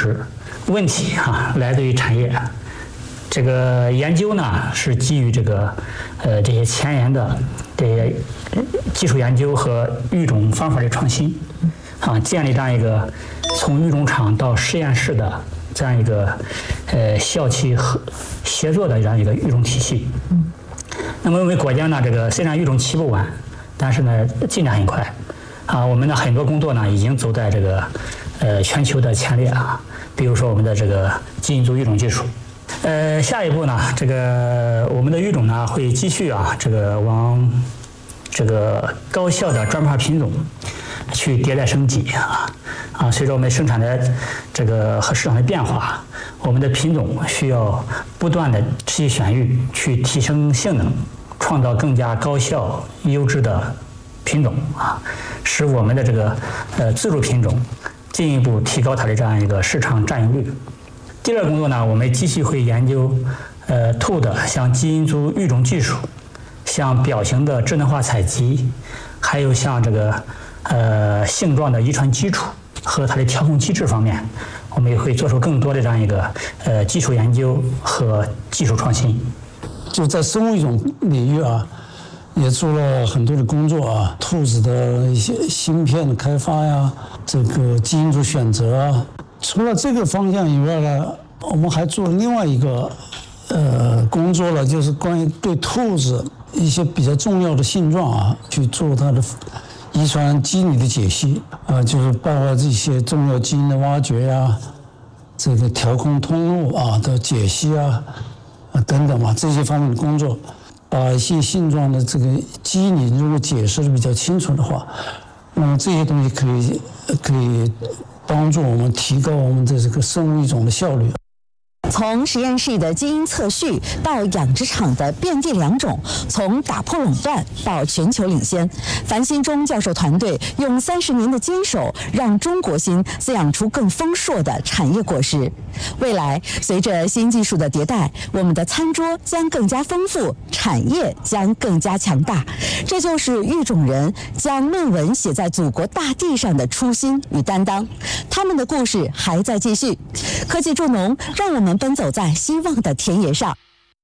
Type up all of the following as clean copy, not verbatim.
是问题来自于产业。这个研究呢是基于这些前沿的这些技术研究和育种方法的创新，建立这样一个从育种场到实验室的这样一个校企和协作的这样一个育种体系。那么我们国家呢，虽然育种起步晚，但是呢进展很快，我们的很多工作呢已经走在全球的前列比如说我们的基因组育种技术。下一步呢，我们的育种呢会继续往高效的专趴品种去迭代升级随着我们生产的和市场的变化，我们的品种需要不断的持续选育，去提升性能，创造更加高效优质的品种使我们的自主品种进一步提高它的这样一个市场占有率。第二个工作呢，我们继续会研究兔的像基因组育种技术，像表型的智能化采集，还有像性状的遗传基础和它的调控机制方面，我们也会做出更多的这样一个技术研究和技术创新。 就在生物育种领域也做了很多的工作兔子的一些芯片的开发呀，基因组选择除了这个方向以外呢，我们还做了另外一个工作了，就是关于对兔子一些比较重要的性状去做它的遗传机理的解析就是包括这些重要基因的挖掘呀，调控通路的解析等等这些方面的工作，把一些性状的机理如果解释的比较清楚的话，那么这些东西可以帮助我们提高我们的生物育种的效率。 从实验室的基因测序到养殖场的遍地良种，从打破垄断到全球领先，樊新忠教授团队用30年的坚守，让中国芯滋养出更丰硕的产业果实。未来随着新技术的迭代，我们的餐桌将更加丰富，产业将更加强大。这就是育种人将论文写在祖国大地上的初心与担当。他们的故事还在继续。科技助农，让我们奔走在希望的田野上。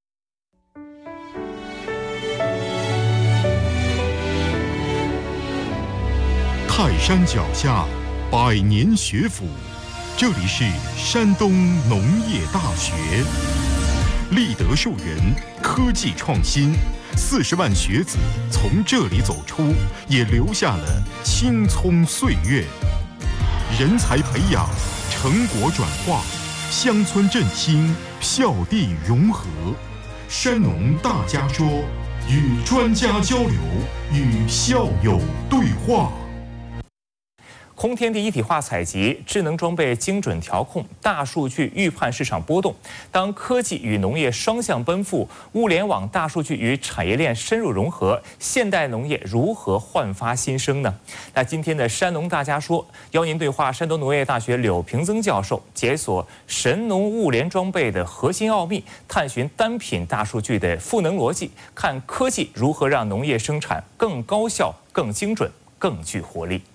泰山脚下，100年学府，这里是山东农业大学。立德树人，科技创新，40万学子从这里走出，也留下了青葱岁月。人才培养，成果转化，乡村振兴，校地融合。山农大家说，与专家交流，与校友对话。 空天地一体化采集、智能装备精准调控、大数据预判市场波动。当科技与农业双向奔赴，物联网、大数据与产业链深入融合，现代农业如何焕发新生呢？那今天的山农大家说，邀您对话山东农业大学柳平增教授，解锁神农物联装备的核心奥秘，探寻单品大数据的赋能逻辑，看科技如何让农业生产更高效、更精准、更具活力。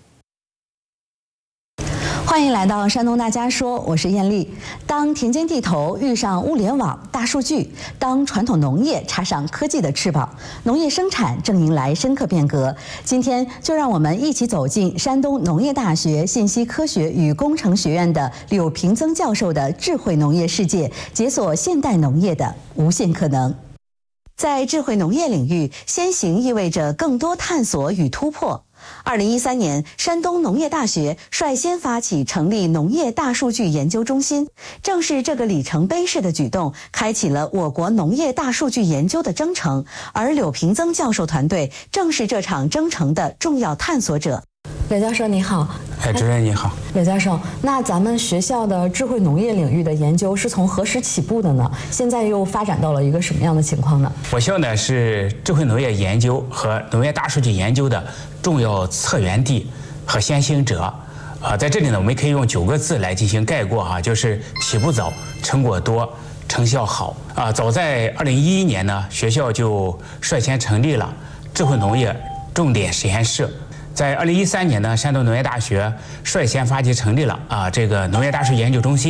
欢迎来到山东大家说，我是艳丽。当田间地头遇上物联网、大数据，当传统农业插上科技的翅膀，农业生产正迎来深刻变革。今天就让我们一起走进山东农业大学信息科学与工程学院的柳平增教授的智慧农业世界，解锁现代农业的无限可能。在智慧农业领域，先行意味着更多探索与突破。2013年，山东农业大学率先发起成立农业大数据研究中心，正是这个里程碑式的举动，开启了我国农业大数据研究的征程，而柳平增教授团队正是这场征程的重要探索者。柳教授你好。 主持人你好。 柳教授，那咱们学校的智慧农业领域的研究是从何时起步的呢？现在又发展到了一个什么样的情况呢？ 我校呢是智慧农业研究和农业大数据研究的重要策源地和先行者。在这里呢，我们可以用9个字来进行概括就是起步早、成果多、成效好。早在2011年呢，学校就率先成立了智慧农业重点实验室。在2013年呢，山东农业大学率先发起成立了这个农业大数据研究中心。